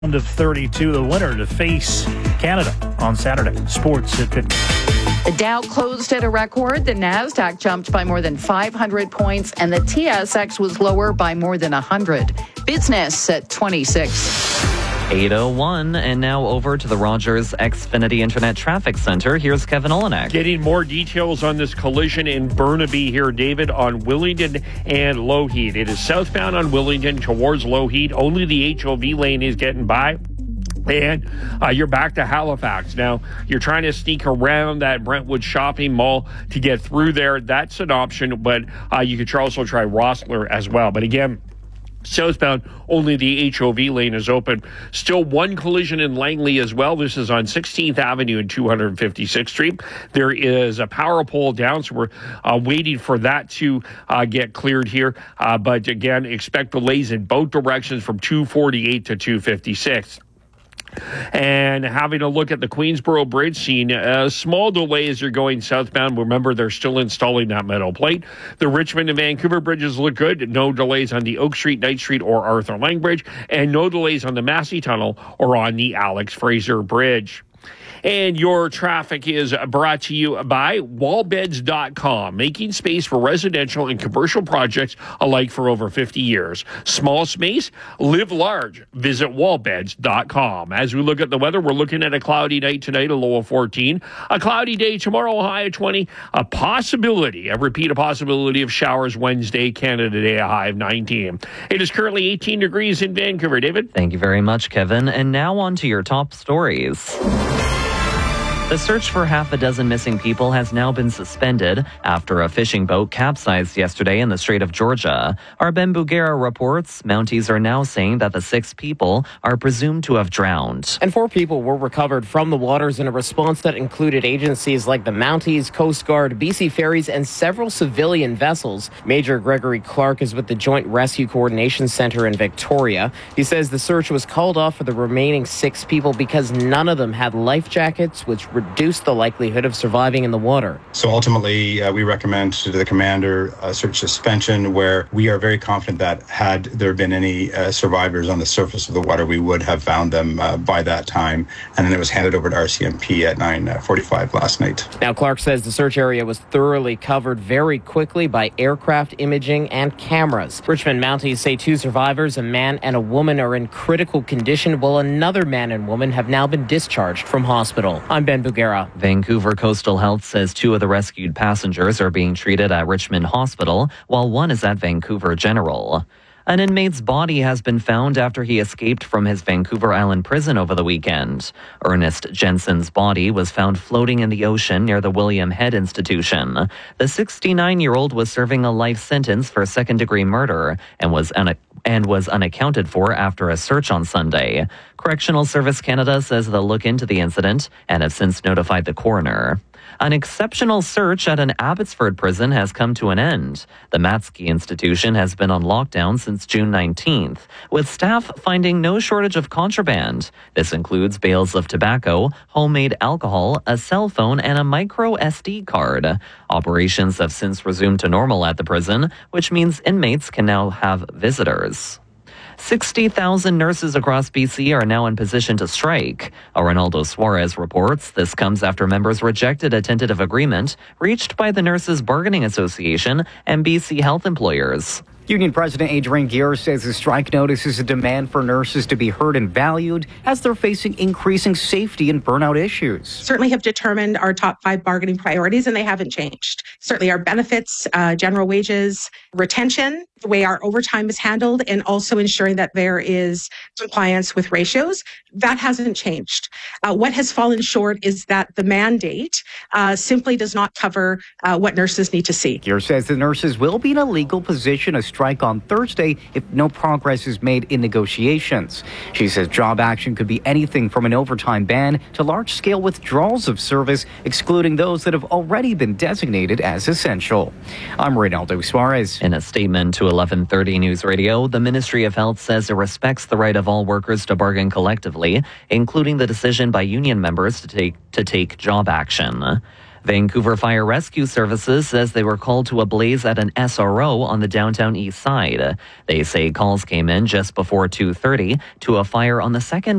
Of 32, the winner to face Canada on Saturday. Sports at 50. The Dow closed at a record. The Nasdaq jumped by more than 500 points, and the TSX was lower by more than 100. Business at 26. 8:01, and now over to the Rogers Xfinity Internet Traffic Center. Here's Kevin Olenek. Getting more details on this collision in Burnaby here, David, on Willingdon and Lougheed. It is southbound on Willingdon towards Lougheed. Only the HOV lane is getting by. And you're back to Halifax. Now, you're trying to sneak around that Brentwood shopping mall to get through there. That's an option, but you could also try Rossler as well. But again, southbound, only the HOV lane is open. Still one collision in Langley as well. This is on 16th Avenue and 256th Street. There is a power pole down, so we're waiting for that to get cleared here. But again, expect delays in both directions from 248 to 256. And having a look at the Queensboro Bridge scene, a small delay as you're going southbound. Remember, they're still installing that metal plate. The Richmond and Vancouver bridges look good. No delays on the Oak Street, Knight Street, or Arthur Lang Bridge. And no delays on the Massey Tunnel or on the Alex Fraser Bridge. And your traffic is brought to you by wallbeds.com, making space for residential and commercial projects alike for over 50 years. Small space, live large. Visit wallbeds.com. As we look at the weather, we're looking at a cloudy night tonight, a low of 14. A cloudy day tomorrow, a high of 20. A possibility of showers Wednesday, Canada Day, a high of 19. It is currently 18 degrees in Vancouver. David? Thank you very much, Kevin. And now on to your top stories. The search for half a dozen missing people has now been suspended after a fishing boat capsized yesterday in the Strait of Georgia. Our Ben Bugera reports Mounties are now saying that the 6 people are presumed to have drowned. And 4 people were recovered from the waters in a response that included agencies like the Mounties, Coast Guard, BC Ferries, and several civilian vessels. Major Gregory Clark is with the Joint Rescue Coordination Center in Victoria. He says the search was called off for the remaining 6 people because none of them had life jackets, which reduce the likelihood of surviving in the water. So ultimately, we recommend to the commander a search suspension where we are very confident that had there been any survivors on the surface of the water, we would have found them by that time. And then it was handed over to RCMP at 9:45 last night. Now, Clark says the search area was thoroughly covered very quickly by aircraft imaging and cameras. Richmond Mounties say 2 survivors, a man and a woman, are in critical condition, while another man and woman have now been discharged from hospital. I'm Ben Bugera. Vancouver Coastal Health says 2 of the rescued passengers are being treated at Richmond Hospital, while 1 is at Vancouver General. An inmate's body has been found after he escaped from his Vancouver Island prison over the weekend. Ernest Jensen's body was found floating in the ocean near the William Head Institution. The 69-year-old was serving a life sentence for second-degree murder and was unaccounted for after a search on Sunday. Correctional Service Canada says they'll look into the incident and have since notified the coroner. An exceptional search at an Abbotsford prison has come to an end. The Matsky Institution has been on lockdown since June 19th, with staff finding no shortage of contraband. This includes bales of tobacco, homemade alcohol, a cell phone, and a micro SD card. Operations have since resumed to normal at the prison, which means inmates can now have visitors. 60,000 nurses across BC are now in position to strike. Ronaldo Suarez reports this comes after members rejected a tentative agreement reached by the Nurses Bargaining Association and BC health employers. Union President Adrian Gear says the strike notice is a demand for nurses to be heard and valued as they're facing increasing safety and burnout issues. Certainly have determined our top 5 bargaining priorities, and they haven't changed. Certainly our benefits, general wages, retention, the way our overtime is handled, and also ensuring that there is compliance with ratios. That hasn't changed. What has fallen short is that the mandate simply does not cover what nurses need to see. Gear says the nurses will be in a legal position to strike on Thursday if no progress is made in negotiations. She says job action could be anything from an overtime ban to large-scale withdrawals of service, excluding those that have already been designated as essential. I'm Ronaldo Suarez. In a statement to 1130 News Radio, the Ministry of Health says it respects the right of all workers to bargain collectively, including the decision by union members to take job action. Vancouver Fire Rescue Services says they were called to a blaze at an SRO on the downtown east side. They say calls came in just before 2:30 to a fire on the second